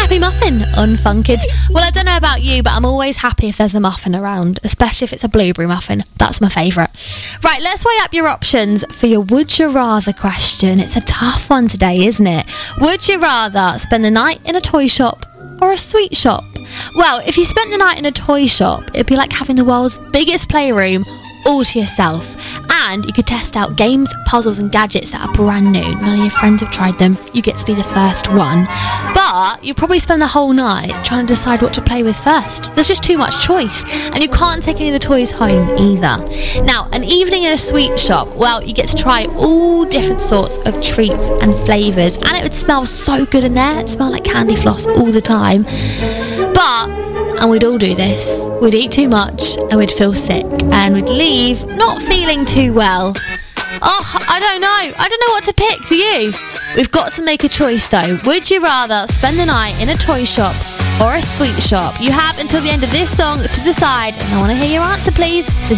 Happy Muffin on Fun Kids. Well, I don't know about you, but I'm always happy if there's a muffin around, especially if it's a blueberry muffin. That's my favourite. Right, let's weigh up your options for your Would You Rather question. It's a tough one today, isn't it? Would you rather spend the night in a toy shop or a sweet shop? Well, if you spent the night in a toy shop, it'd be like having the world's biggest playroom all to yourself, and you could test out games, puzzles and gadgets that are brand new. None of your friends have tried them. You get to be the first one, but you probably spend the whole night trying to decide what to play with first. There's just too much choice, and you can't take any of the toys home either. Now, an evening in a sweet shop, well, you get to try all different sorts of treats and flavours, and it would smell so good in there. It smelled like candy floss all the time. And we'd all do this. We'd eat too much and we'd feel sick and we'd leave not feeling too well. Oh, I don't know what to pick, do you? We've got to make a choice though. Would you rather spend the night in a toy shop or a sweet shop? You have until the end of this song to decide, and I want to hear your answer, please. This